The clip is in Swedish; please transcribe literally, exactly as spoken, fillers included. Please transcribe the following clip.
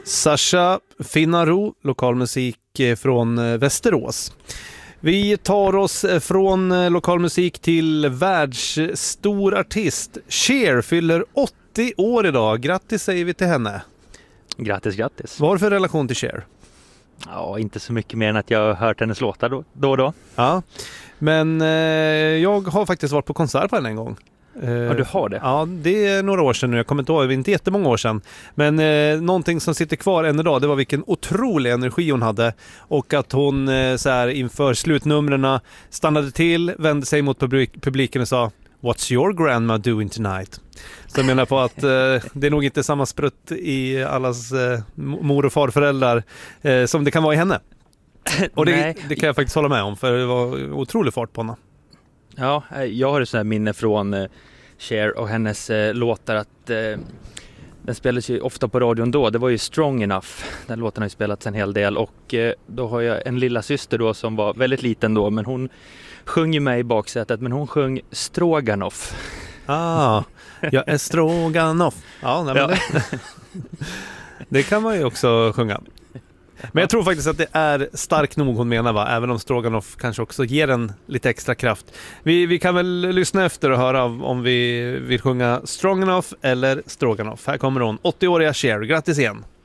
Sasha Finnaro, lokalmusik från Västerås. Vi tar oss från lokalmusik till världsstor artist. Cher fyller åttio år idag. Grattis säger vi till henne. Grattis, grattis. Vad har du för relation till Cher? Ja, inte så mycket mer än att jag har hört hennes låtar då, då och då. Ja, men eh, jag har faktiskt varit på konsert på henne en gång. Ja, du har det? Ja, det är några år sedan nu. Jag kommer inte ihåg, det är inte jättemånga år sedan. Men eh, någonting som sitter kvar än idag, det var vilken otrolig energi hon hade. Och att hon eh, så här, inför slutnumren stannade till, vände sig mot publik- publiken och sa "What's your grandma doing tonight?" Så jag menar på att eh, det är nog inte samma sprutt i allas eh, mor- och farföräldrar eh, som det kan vara i henne. Och det, det kan jag faktiskt hålla med om, för det var otrolig fart på henne. Ja, jag har ett sånt här minne från eh, Cher och hennes eh, låtar att eh, den spelades ju ofta på radion då. Det var ju Strong Enough. Den låten har ju spelats en hel del och eh, då har jag en lilla syster då som var väldigt liten då, men hon sjöng ju med i baksätet, men hon sjöng Stroganoff. Ah, jag är Stroganoff. Ja, nej, men Ja. Det, det kan man ju också sjunga. Men jag tror faktiskt att det är starkt nog hon menar, va? Även om Stroganoff kanske också ger en lite extra kraft. Vi, vi kan väl lyssna efter och höra om vi vill sjunga Stroganoff eller Stroganoff. Här kommer hon, åttio-åriga Cher. Grattis igen!